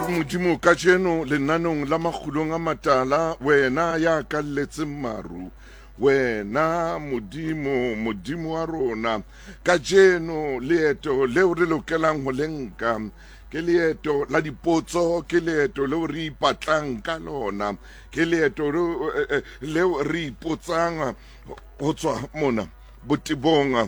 modimo ka jeno lenanong la makgulong a matala wena ya ka letseng maru wena modimo wa rona ka jeno leeto leo re lokelang ho lenka ke leeto la dipotso ke leeto leo re ipatlang ka lona ke leeto leo re ipotsang ho tswa mona botebong